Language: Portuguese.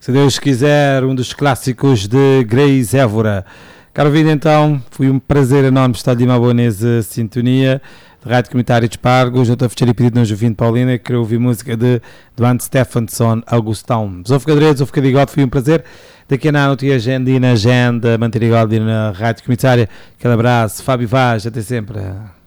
Se Deus quiser, um dos clássicos de Grace Évora. Caro ouvinte, então, foi um prazer enorme estar de uma boa nessa sintonia de Rádio Comunitária de Espargos. Eu estou a fechar e pedido no Jovim Paulina, que queria ouvir música de Duane Stephenson, Augustão. Zofcadreiro, Zofcadigode, foi um prazer. Daqui a não tinha agenda e na agenda, manter igual na Rádio Comunitária. Aquele abraço, Fábio Vaz, até sempre.